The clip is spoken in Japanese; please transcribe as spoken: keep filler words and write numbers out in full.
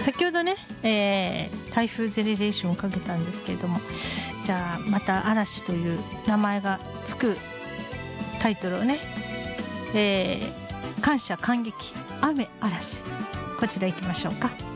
先ほどね、えー、台風ゼネレーションをかけたんですけれども、じゃあまた嵐という名前がつくタイトルをね、えー、感謝感激雨嵐、こちら行きましょうか。